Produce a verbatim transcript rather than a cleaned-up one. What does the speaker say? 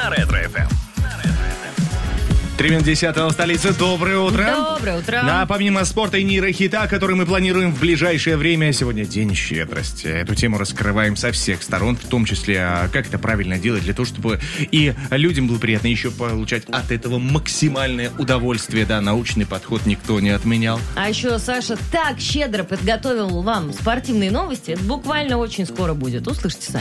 на Ретро-эф эм. три минуты десятого в столице. Доброе утро. Доброе утро. Да, помимо спорта и нейрохита, который мы планируем в ближайшее время, сегодня День щедрости. Эту тему раскрываем со всех сторон, в том числе, как это правильно делать, для того, чтобы и людям было приятно еще получать от этого максимальное удовольствие. Да, научный подход никто не отменял. А еще Саша так щедро подготовил вам спортивные новости. Это буквально очень скоро будет. Услышите сами.